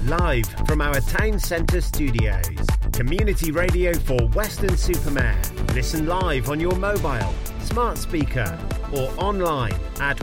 live from our town centre studios. Community radio for Weston-super-Mare. Listen live on your mobile, smart speaker or online at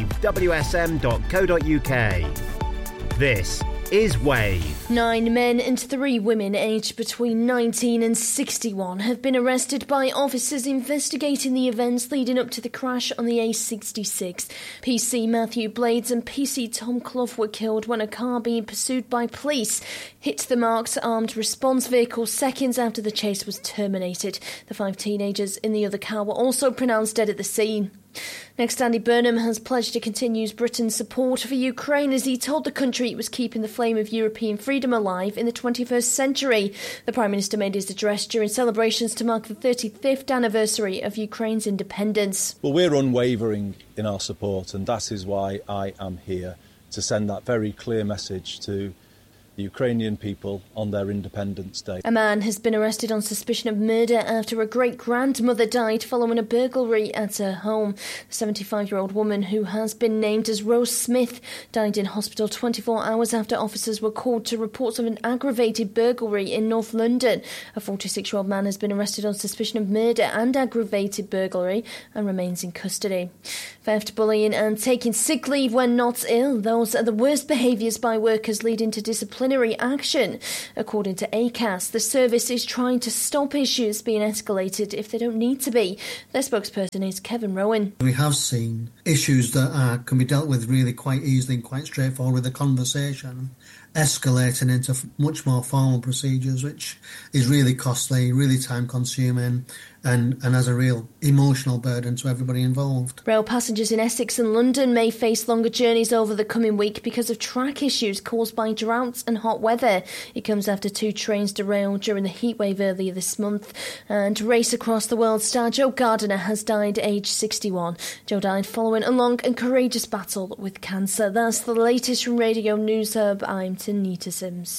wavewsm.co.uk. This is Wave. 9 men and 3 women aged between 19 and 61 have been arrested by officers investigating the events leading up to the crash on the A66. PC Matthew Blades and PC Tom Clough were killed when a car being pursued by police hit the marked armed response vehicle seconds after the chase was terminated. The 5 teenagers in the other car were also pronounced dead at the scene. Next, Andy Burnham has pledged to continue Britain's support for Ukraine as he told the country it was keeping the flame of European freedom alive in the 21st century. The Prime Minister made his address during celebrations to mark the 35th anniversary of Ukraine's independence. Well, we're unwavering in our support, and that is why I am here, to send that very clear message to the Ukrainian people on their Independence Day. A man has been arrested on suspicion of murder after a great-grandmother died following a burglary at her home. The 75-year-old woman, who has been named as Rose Smith, died in hospital 24 hours after officers were called to reports of an aggravated burglary in North London. A 46-year-old man has been arrested on suspicion of murder and aggravated burglary and remains in custody. Theft, bullying and taking sick leave when not ill, those are the worst behaviours by workers leading to disciplinary action. According to ACAS, the service is trying to stop issues being escalated if they don't need to be. Their spokesperson is Kevin Rowan. We have seen issues that can be dealt with really quite easily and quite straightforward with a conversation, escalating into much more formal procedures, which is really costly, really time-consuming, and has a real emotional burden to everybody involved. Rail passengers in Essex and London may face longer journeys over the coming week because of track issues caused by droughts and hot weather. It comes after 2 trains derailed during the heatwave earlier this month. And Race Across the World star Joe Gardner has died aged 61. Joe died following a long and courageous battle with cancer. That's the latest from Radio News Hub. I'm Tanita Sims.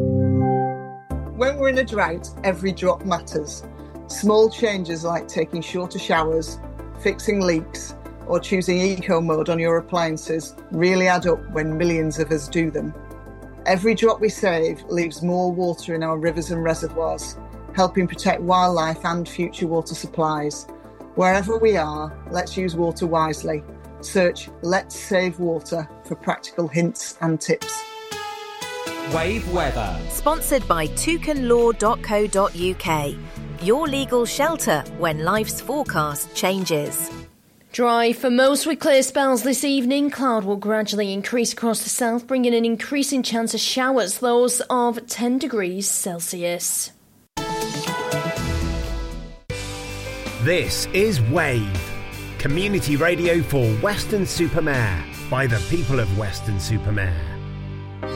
When we're in a drought, every drop matters. Small changes like taking shorter showers, fixing leaks, or choosing eco mode on your appliances really add up when millions of us do them. Every drop we save leaves more water in our rivers and reservoirs, helping protect wildlife and future water supplies. Wherever we are, let's use water wisely. Search Let's Save Water for practical hints and tips. Wave Weather. Sponsored by toucanlaw.co.uk. Your legal shelter when life's forecast changes. Dry for most with clear spells this evening. Cloud will gradually increase across the south, bringing an increasing chance of showers, those of 10 degrees Celsius. This is Wave. Community radio for Weston-super-Mare by the people of Weston-super-Mare.